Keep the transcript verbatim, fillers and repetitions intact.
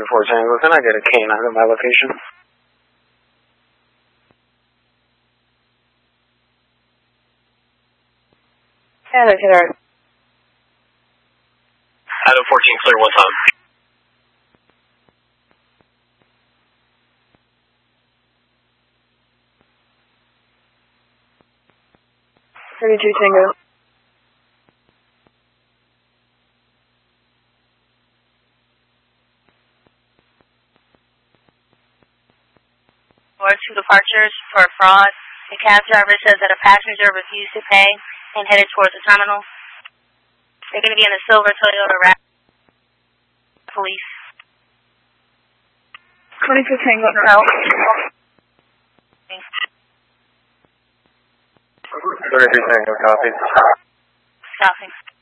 four Tango. Can I get a canine at my location? Hello, Killer. Adam fourteen, clear, one time. thirty-two Tango. Or two departures for fraud. The cab driver says that a passenger refused to pay and headed towards the terminal. They're going to be in a silver Toyota RAV. Police. twenty-two Tango on route. thirty-three Tango, copy. Stopping.